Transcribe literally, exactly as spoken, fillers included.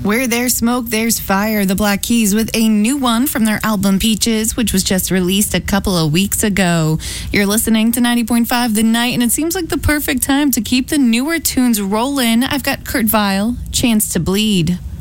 Where there's smoke, there's fire. The Black Keys with a new one from their album Peaches, which was just released a couple of weeks ago. You're listening to ninety point five The Night, and it seems like the perfect time to keep the newer tunes rolling. I've got Kurt Vile, Chance to Bleed.